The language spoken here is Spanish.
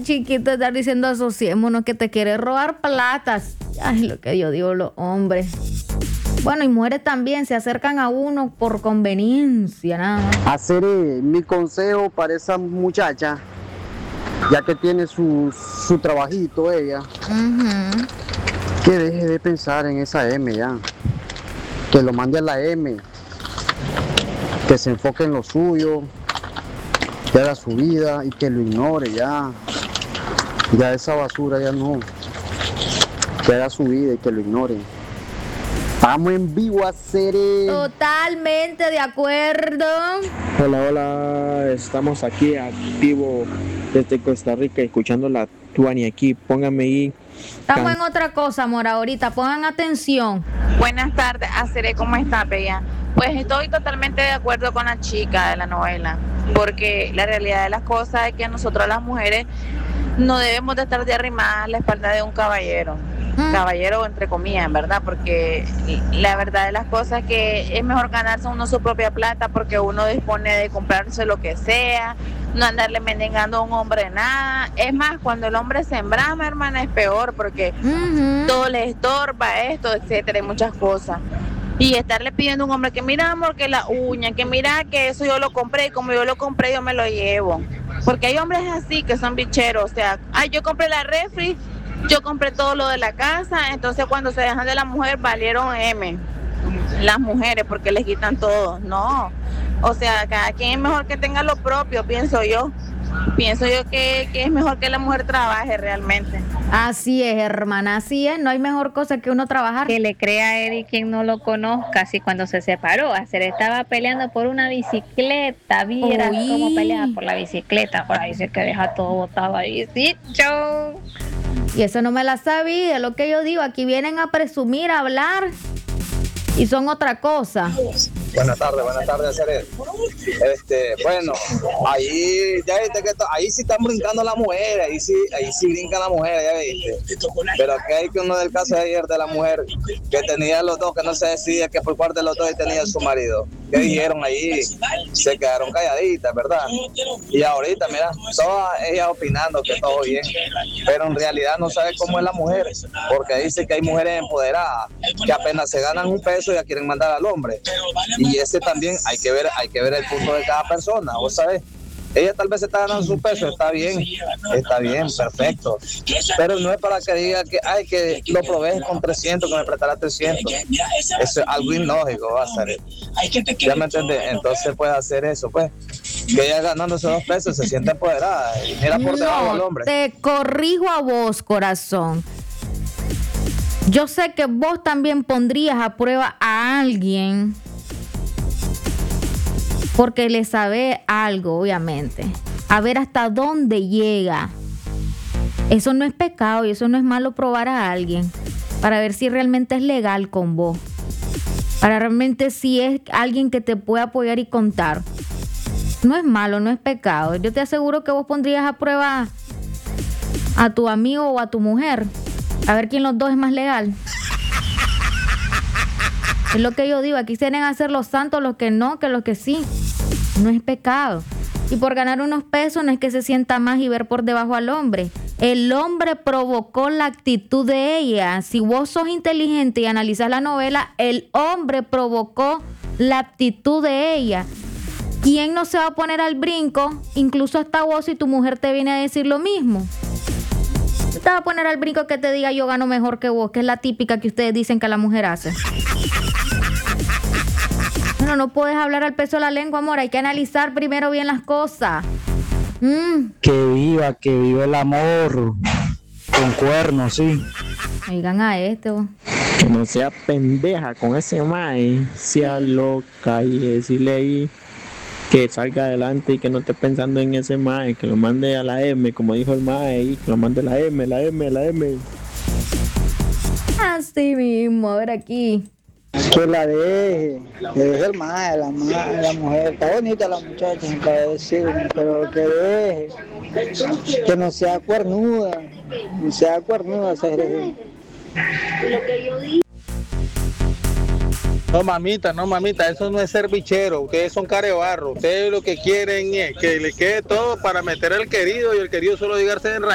chiquito estar diciendo asociémonos que te quiere robar platas. Ay, lo que yo digo, los hombres. Bueno, y mujeres también se acercan a uno por conveniencia, nada más. Hacer mi consejo para esa muchacha, ya que tiene su trabajito ella, que deje de pensar en esa M ya, que lo mande a la M, que se enfoque en lo suyo, que haga su vida y que lo ignore ya esa basura ya no, que haga su vida y que lo ignore. Estamos en vivo a hacer. Totalmente de acuerdo. Hola, estamos aquí activo desde Costa Rica escuchando la Tuani aquí. Póngame ahí. Estamos en otra cosa, amor, ahorita. Pongan atención. Buenas tardes, Acere, ¿cómo está, Bella? Pues estoy totalmente de acuerdo con la chica de la novela, porque la realidad de las cosas es que nosotros las mujeres no debemos de estar de arrimadas a la espalda de un caballero. Caballero entre comillas, ¿verdad? Porque la verdad de las cosas es que es mejor ganarse uno su propia plata, porque uno dispone de comprarse lo que sea, no andarle mendigando a un hombre nada. Es más, cuando el hombre se embrama, hermana, es peor, porque todo le estorba, esto, etcétera, y muchas cosas. Y estarle pidiendo a un hombre que mira, amor, que la uña, que mira que eso yo lo compré, y como yo lo compré, yo me lo llevo. Porque hay hombres así que son bicheros, o sea, ay, yo compré la refri, yo compré todo lo de la casa, entonces cuando se dejan de la mujer valieron M, las mujeres, porque les quitan todo. No, o sea, cada quien es mejor que tenga lo propio, pienso yo que es mejor que la mujer trabaje realmente. Así es, hermana, así es, no hay mejor cosa que uno trabajar. Que le crea a Eddie quien no lo conozca, así cuando se separó, se le estaba peleando por una bicicleta, vieras cómo pelea por la bicicleta, ahora dice que deja todo botado ahí, sí, chau. Y eso no me la sabía, lo que yo digo, aquí vienen a presumir, a hablar, y son otra cosa. Buenas tardes, Ceres. Bueno, ahí ya viste que ahí sí están brincando las mujeres, ahí sí brincan las mujeres, ya viste. Pero aquí hay que uno del caso de ayer de la mujer que tenía los dos, que no se decide que por cuál de los dos tenía su marido. ¿Qué dijeron ahí? Se quedaron calladitas, ¿verdad? Y ahorita, mira, todas ellas opinando que todo bien, pero en realidad no sabe cómo es la mujer, porque dice que hay mujeres empoderadas que apenas se ganan un peso ya quieren mandar al hombre. Y ese también hay que ver el punto de cada persona, ¿vos sabés? Ella tal vez está ganando su peso, está bien, perfecto. Pero no es para que diga que, ay, que lo probé con 300, que me prestará 300. Eso es algo ilógico, va a ser. ¿Ya me entendés? Entonces puede hacer eso, pues. Que ella ganando esos 2 pesos se siente empoderada y mira por debajo al hombre. Te corrijo a vos, corazón. Yo sé que vos también pondrías a prueba a alguien porque le sabe algo, obviamente. A ver hasta dónde llega. Eso no es pecado y eso no es malo, probar a alguien para ver si realmente es legal con vos. Para realmente si es alguien que te puede apoyar y contar. No es malo, no es pecado. Yo te aseguro que vos pondrías a prueba a tu amigo o a tu mujer. A ver quién los dos es más legal. Es lo que yo digo. Aquí se deben hacer los santos, los que no, que los que sí. No es pecado. Y por ganar unos pesos no es que se sienta más y ver por debajo al hombre. El hombre provocó la actitud de ella. Si vos sos inteligente y analizas la novela, el hombre provocó la actitud de ella. ¿Quién no se va a poner al brinco? Incluso hasta vos, si tu mujer te viene a decir lo mismo. Te va a poner al brinco que te diga yo gano mejor que vos, que es la típica que ustedes dicen que la mujer hace. Bueno, no puedes hablar al peso de la lengua, amor. Hay que analizar primero bien las cosas. Que viva el amor. Con cuernos, sí. Oigan a vos. Que no sea pendeja con ese mae, sea loca y decirle ahí que salga adelante y que no esté pensando en ese mae, que lo mande a la M, como dijo el mae ahí, que lo mande a la M. Así mismo, a ver aquí. Que la deje el mae, la mujer. Está bonita la muchacha, me acaba de decir, pero que deje. Que no sea cuernuda, Ceres. No mamita, eso no es ser bichero, ustedes son carebarro, ustedes lo que quieren es que le quede todo para meter al querido y el querido solo llegarse en